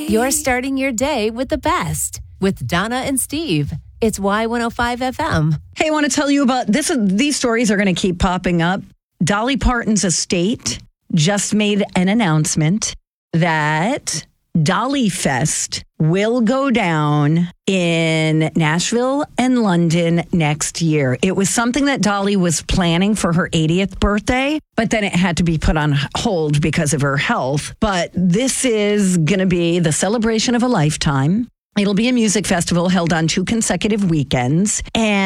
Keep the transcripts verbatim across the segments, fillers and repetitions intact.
You're starting your day with the best with Donna and Steve. It's Y one oh five F M. Hey, I want to tell you about this. These stories are going to keep popping up. Dolly Parton's estate just made an announcement that Dolly Fest will go down in Nashville and London next year. It was something that Dolly was planning for her eightieth birthday, but then it had to be put on hold because of her health. But this is going to be the celebration of a lifetime. It'll be a music festival held on two consecutive weekends.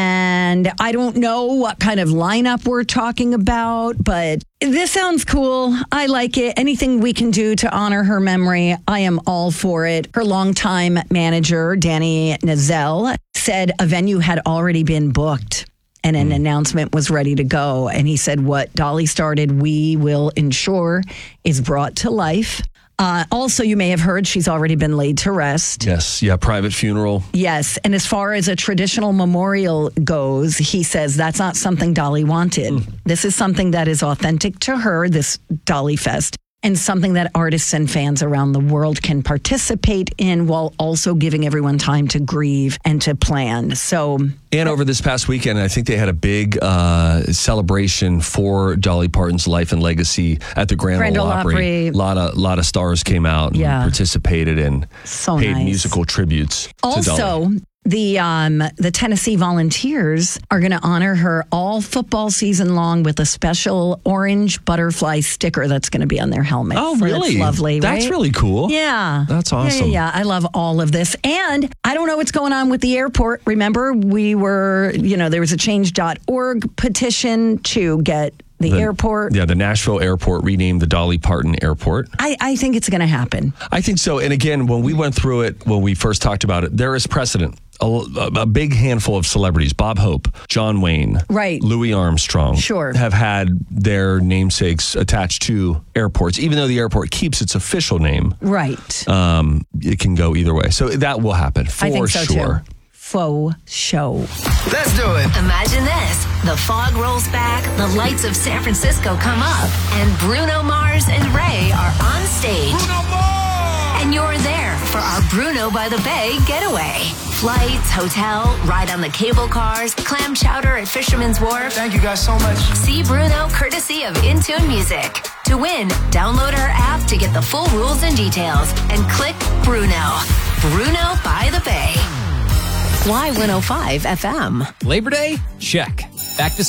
And I don't know what kind of lineup we're talking about, but this sounds cool. I like it. Anything we can do to honor her memory, I am all for it. Her longtime manager, Danny Nazzel, said a venue had already been booked and an announcement was ready to go. And he said, what Dolly started, we will ensure is brought to life. Uh, also, you may have heard she's already been laid to rest. Yes. Yeah. Private funeral. Yes. And as far as a traditional memorial goes, he says that's not something Dolly wanted. Mm. This is something that is authentic to her, this Dolly Fest, and something that artists and fans around the world can participate in while also giving everyone time to grieve and to plan. So, and over this past weekend, I think they had a big uh, celebration for Dolly Parton's life and legacy at the Grand, Grand Ole Ole Opry. Opry. A lot of, lot of stars came out and Yeah. participated and So paid nice. musical tributes to Dolly. Also, the um, the Tennessee Volunteers are going to honor her all football season long with a special orange butterfly sticker that's going to be on their helmet. Oh, So really? That's lovely, That's right? really cool. Yeah. That's Yeah, awesome. Yeah, yeah, I love all of this. And I don't know what's going on with the airport. Remember, we were, you know, there was a change dot org petition to get the, The- airport. Yeah, the Nashville airport renamed the Dolly Parton Airport. I, I think it's going to happen. I think so. And again, when we went through it, when we first talked about it, there is precedent. A, a big handful of celebrities, Bob Hope, John Wayne, Right. Louis Armstrong, Sure. have had their namesakes attached to airports. Even though the airport keeps its official name, Right. um, it can go either way. So that will happen for I think so sure. too. Faux show. Let's do it. Imagine this. The fog rolls back, the lights of San Francisco come up, and Bruno Mars and Ray are on stage. Bruno Mars! And you're there for our Bruno by the Bay getaway. Flights, hotel, ride on the cable cars, clam chowder at Fisherman's Wharf. Thank you guys so much. See Bruno courtesy of Intune Music. To win, download our app to get the full rules and details and click Bruno. Bruno by the Bay. Y one oh five F M. Labor Day? Check. Back to